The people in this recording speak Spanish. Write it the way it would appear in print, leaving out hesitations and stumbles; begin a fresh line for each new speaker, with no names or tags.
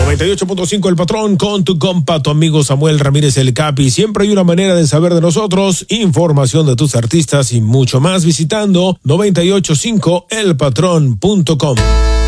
98.5 El Patrón con tu compa, tu amigo Samuel Ramírez el Capi. Siempre hay una manera de saber de nosotros, información de tus artistas y mucho más visitando 985elpatrón.com.